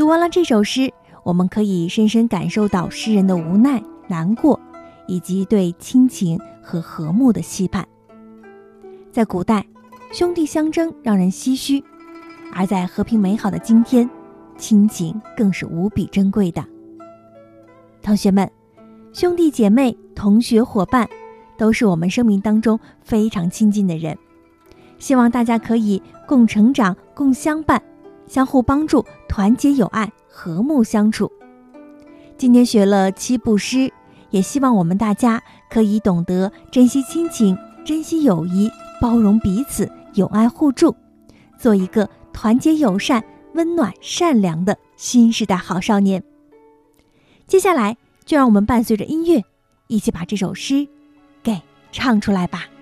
完了这首诗，我们可以深深感受到诗人的无奈、难过，以及对亲情和和睦的期盼。在古代，兄弟相争让人唏嘘，而在和平美好的今天，亲情更是无比珍贵的。同学们，兄弟姐妹、同学伙伴都是我们生命当中非常亲近的人，希望大家可以共成长、共相伴，相互帮助，团结友爱，和睦相处。今天学了7部诗，也希望我们大家可以懂得珍惜亲情，珍惜友谊，包容彼此，友爱互助，做一个团结友善、温暖善良的新时代好少年。接下来就让我们伴随着音乐，一起把这首诗给唱出来吧。